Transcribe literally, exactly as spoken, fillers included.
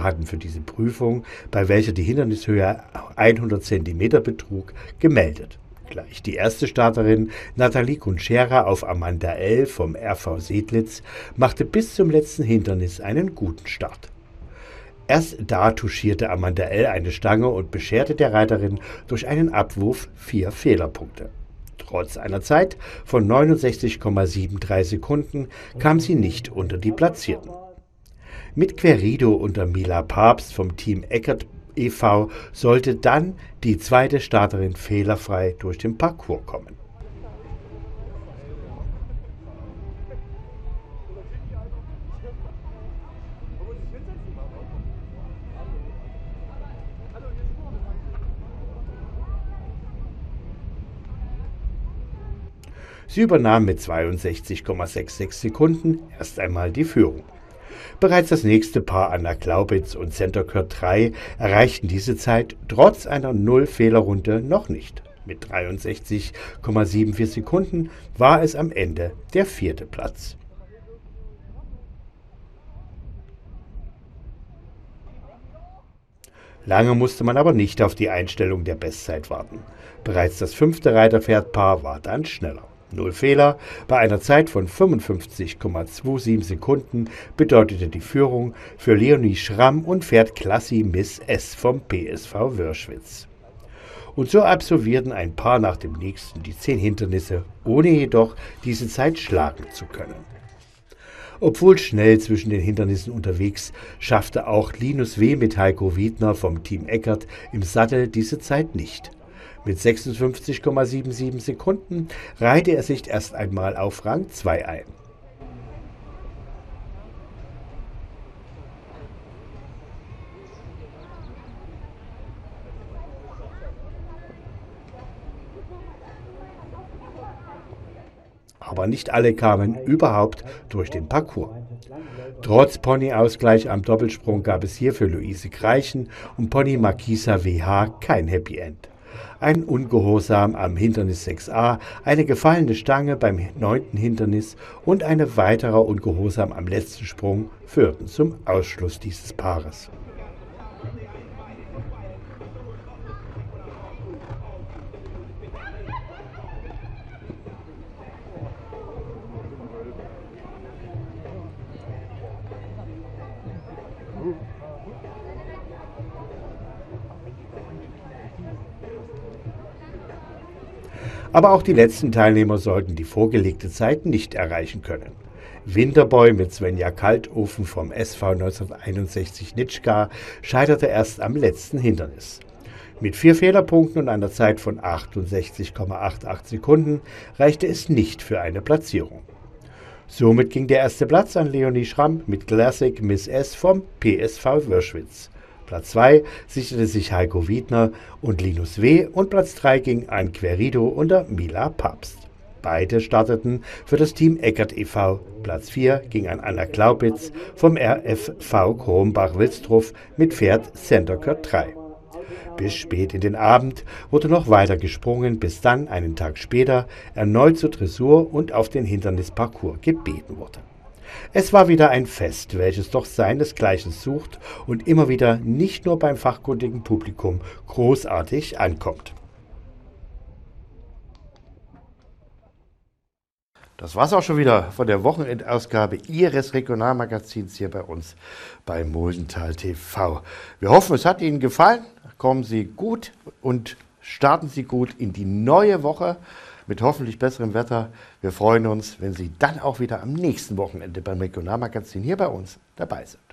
hatten für diese Prüfung, bei welcher die Hindernishöhe hundert Zentimeter betrug, gemeldet. Gleich die erste Starterin, Nathalie Kunschera auf Amanda L. vom R V Sedlitz, machte bis zum letzten Hindernis einen guten Start. Erst da touchierte Amanda L. eine Stange und bescherte der Reiterin durch einen Abwurf vier Fehlerpunkte. Trotz einer Zeit von neunundsechzig Komma dreiundsiebzig Sekunden kam sie nicht unter die Platzierten. Mit Querido unter Mila Papst vom Team Eckert e V sollte dann die zweite Starterin fehlerfrei durch den Parcours kommen. Sie übernahm mit zweiundsechzig Komma sechsundsechzig Sekunden erst einmal die Führung. Bereits das nächste Paar Anna Glaubitz und Center Court drei erreichten diese Zeit trotz einer Null-Fehler-Runde noch nicht. Mit dreiundsechzig Komma vierundsiebzig Sekunden war es am Ende der vierte Platz. Lange musste man aber nicht auf die Einstellung der Bestzeit warten. Bereits das fünfte Reiterpferdpaar war dann schneller. Null Fehler bei einer Zeit von fünfundfünfzig Komma siebenundzwanzig Sekunden bedeutete die Führung für Leonie Schramm und Pferd Klassi Miss S vom P S V Wörschwitz. Und so absolvierten ein Paar nach dem nächsten die zehn Hindernisse, ohne jedoch diese Zeit schlagen zu können. Obwohl schnell zwischen den Hindernissen unterwegs, schaffte auch Linus W. mit Heiko Wiedner vom Team Eckert im Sattel diese Zeit nicht. Mit sechsundfünfzig Komma siebenundsiebzig Sekunden reihte er sich erst einmal auf Rang zwei ein. Aber nicht alle kamen überhaupt durch den Parcours. Trotz Ponyausgleich am Doppelsprung gab es hier für Luise Greichen und Pony Marquisa W H kein Happy End. Ein Ungehorsam am Hindernis sechs a, eine gefallene Stange beim neunten Hindernis und ein weiterer Ungehorsam am letzten Sprung führten zum Ausschluss dieses Paares. Aber auch die letzten Teilnehmer sollten die vorgelegte Zeit nicht erreichen können. Winterboy mit Svenja Kaltofen vom S V neunzehnhunderteinundsechzig Nitschka scheiterte erst am letzten Hindernis. Mit vier Fehlerpunkten und einer Zeit von achtundsechzig Komma achtundachtzig Sekunden reichte es nicht für eine Platzierung. Somit ging der erste Platz an Leonie Schramm mit Classic Miss S vom P S V Wörschwitz. Platz zwei sicherte sich Heiko Wiedner und Linus W. und Platz drei ging an Querido unter Mila Papst. Beide starteten für das Team Eckert e V. Platz vier ging an Anna Glaubitz vom R F V Krombach-Wilsdruff mit Pferd Center Court drei. Bis spät in den Abend wurde noch weiter gesprungen, bis dann einen Tag später erneut zur Dressur und auf den Hindernisparcours gebeten wurde. Es war wieder ein Fest, welches doch seinesgleichen sucht und immer wieder nicht nur beim fachkundigen Publikum großartig ankommt. Das war's auch schon wieder von der Wochenendausgabe Ihres Regionalmagazins hier bei uns bei Muldental T V. Wir hoffen, es hat Ihnen gefallen. Kommen Sie gut und starten Sie gut in die neue Woche mit hoffentlich besserem Wetter. Wir freuen uns, wenn Sie dann auch wieder am nächsten Wochenende beim Regionalmagazin hier bei uns dabei sind.